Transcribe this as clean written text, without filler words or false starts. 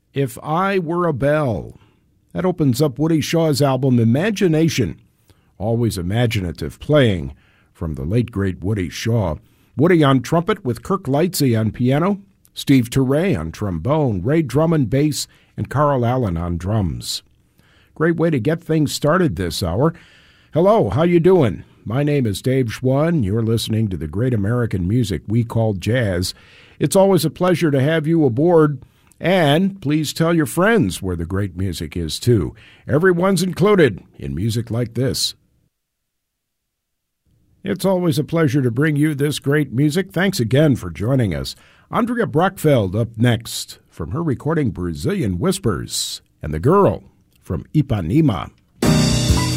If I Were a Bell. That opens up Woody Shaw's album Imagination. Always imaginative playing from the late, great Woody Shaw. Woody on trumpet with Kirk Lightsey on piano, Steve Turre on trombone, Ray Drummond bass, and Carl Allen on drums. Great way to get things started this hour. Hello, how you doing? My name is Dave Schwann. You're listening to the great American music we call jazz. It's always a pleasure to have you aboard. And please tell your friends where the great music is, too. Everyone's included in music like this. It's always a pleasure to bring you this great music. Thanks again for joining us. Andrea Brockfeld up next from her recording Brazilian Whispers, and The Girl from Ipanema.